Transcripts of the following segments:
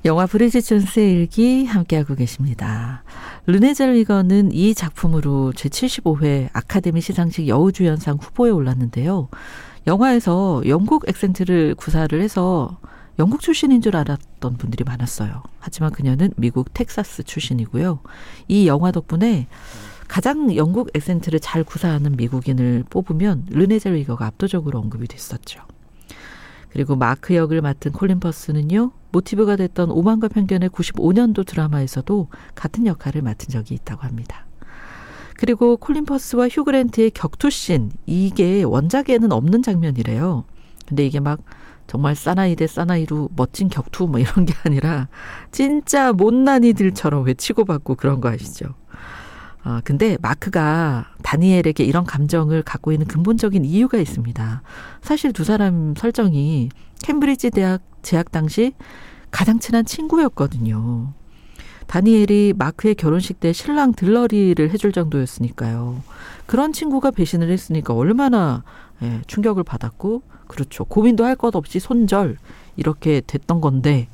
영화 브리짓 존스의 일기 함께하고 계십니다. 르네 젤위거는 이 작품으로 제75회 아카데미 시상식 여우주연상 후보에 올랐는데요. 영화에서 영국 액센트를 구사를 해서 영국 출신인 줄 알았던 분들이 많았어요. 하지만 그녀는 미국 텍사스 출신이고요. 이 영화 덕분에 가장 영국 액센트를 잘 구사하는 미국인을 뽑으면 르네 젤위거가 압도적으로 언급이 됐었죠. 그리고 마크 역을 맡은 콜린 퍼스는요. 모티브가 됐던 오만과 편견의 95년도 드라마에서도 같은 역할을 맡은 적이 있다고 합니다. 그리고 콜린 퍼스와 휴 그랜트의 격투씬, 이게 원작에는 없는 장면이래요. 근데 이게 막 정말 사나이 대 사나이로 멋진 격투 뭐 이런 게 아니라 진짜 못난이들처럼 외치고 받고 그런 거 아시죠? 근데 마크가 다니엘에게 이런 감정을 갖고 있는 근본적인 이유가 있습니다. 사실 두 사람 설정이 캠브리지 대학 재학 당시 가장 친한 친구였거든요. 다니엘이 마크의 결혼식 때 신랑 들러리를 해줄 정도였으니까요. 그런 친구가 배신을 했으니까 얼마나 충격을 받았고, 그렇죠. 고민도 할 것 없이 손절 이렇게 됐던 건데,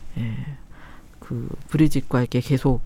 그 브리짓과 이렇게 계속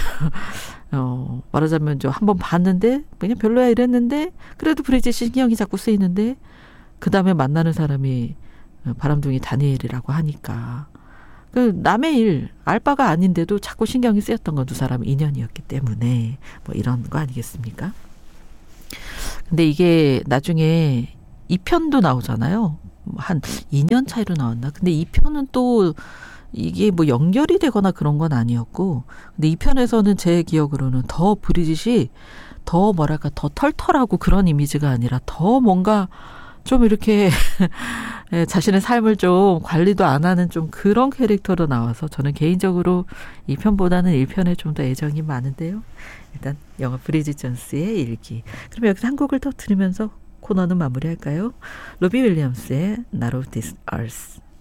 말하자면 저 한번 봤는데 그냥 별로야 이랬는데 그래도 브리짓 신경이 자꾸 쓰이는데 그 다음에 만나는 사람이 바람둥이 다니엘이라고 하니까 그 남의 일 알바가 아닌데도 자꾸 신경이 쓰였던 건 두 사람의 인연이었기 때문에 뭐 이런 거 아니겠습니까? 근데 이게 나중에 2편도 나오잖아요. 한 2년 차이로 나왔나? 근데 2편은 또 이게 뭐 연결이 되거나 그런 건 아니었고, 근데 이 편에서는 제 기억으로는 더 브리짓이 더 뭐랄까 더 털털하고 그런 이미지가 아니라 더 뭔가 좀 이렇게 자신의 삶을 좀 관리도 안 하는 좀 그런 캐릭터로 나와서 저는 개인적으로 이 편보다는 1편에 좀 더 애정이 많은데요. 일단 영화 브리짓 존스의 일기. 그럼 여기서 한 곡을 더 들으면서 코너는 마무리할까요? 로비 윌리엄스의 Not of This Earth.